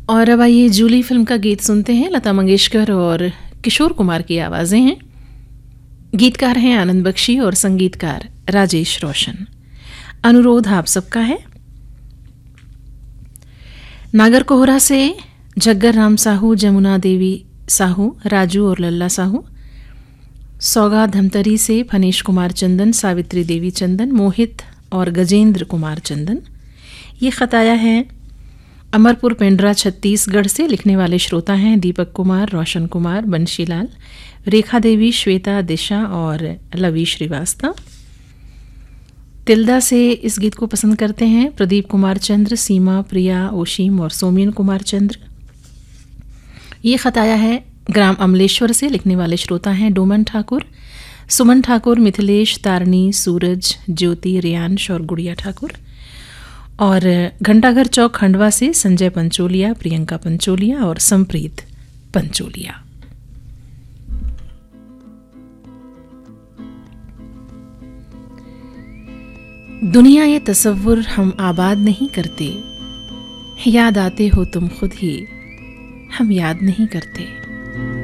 और अब आइए जूली फिल्म का गीत सुनते हैं। लता मंगेशकर और किशोर कुमार की आवाज़ें हैं। गीतकार हैं आनंद बख्शी और संगीतकार राजेश रोशन। अनुरोध आप सबका है। नागरकोहरा से जग्गर राम साहू, जमुना देवी साहू, राजू और लल्ला साहू। सौगात धमतरी से फनीश कुमार चंदन, सावित्री देवी चंदन, मोहित और गजेंद्र कुमार चंदन। ये खत आया है अमरपुर पेंड्रा छत्तीसगढ़ से। लिखने वाले श्रोता हैं दीपक कुमार, रोशन कुमार, बंशीलाल, रेखा देवी, श्वेता, दिशा और लवी श्रीवास्तव। तिल्दा से इस गीत को पसंद करते हैं प्रदीप कुमार चंद्र, सीमा, प्रिया, ओशीम और सोमियन कुमार चंद्र। ये खत आया है ग्राम अमलेश्वर से। लिखने वाले श्रोता हैं डोमन ठाकुर, सुमन ठाकुर, मिथिलेश, तारणी, सूरज, ज्योति, रियांश और गुड़िया ठाकुर। और घंटाघर चौक खंडवा से संजय पंचोलिया, प्रियंका पंचोलिया और संप्रीत पंचोलिया। दुनिया ये तसव्वुर हम आबाद नहीं करते, याद आते हो तुम खुद ही हम याद नहीं करते।